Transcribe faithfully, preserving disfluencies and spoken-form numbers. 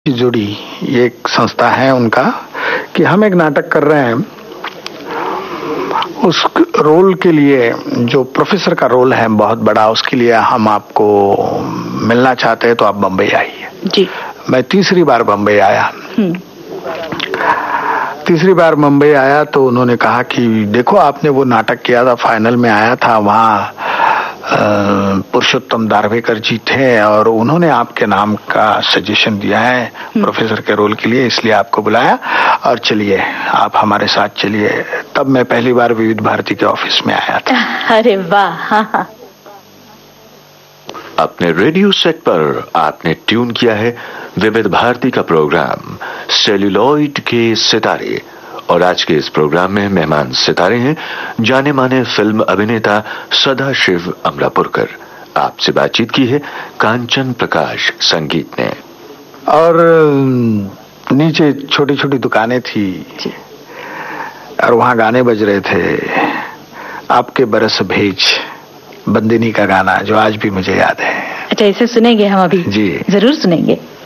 जुड़ी ये एक संस्था है उनका कि हम एक नाटक कर रहे हैं। उस रोल के लिए जो प्रोफेसर का रोल है बहुत बड़ा, उसके लिए हम आपको मिलना चाहते हैं तो आप बम्बई आइए। जी। मैं तीसरी बार बम्बई आया। तीसरी बार मुंबई आया तो उन्होंने कहा कि देखो आपने वो नाटक किया था, फाइनल में आया था, वहाँ पुरुषोत्तम दारवेकर जी थे और उन्होंने आपके नाम का सजेशन दिया है प्रोफेसर के रोल के लिए, इसलिए आपको बुलाया और चलिए आप हमारे साथ चलिए। तब मैं पहली बार विविध भारती के ऑफिस में आया था। अरे वाह। अपने रेडियो सेट पर आपने ट्यून किया है विविध भारती का प्रोग्राम सेल्यूलॉइड के सितारे, और आज के इस प्रोग्राम में मेहमान सितारे हैं जाने माने फिल्म अभिनेता सदाशिव अमरापुरकर। आपसे बातचीत की है कांचन प्रकाश संगीत ने। और नीचे छोटी छोटी दुकानें थी और वहां गाने बज रहे थे। आपके बरस भेज, बंदिनी का गाना जो आज भी मुझे याद है। अच्छा, इसे सुनेंगे हम अभी? जी जरूर सुनेंगे।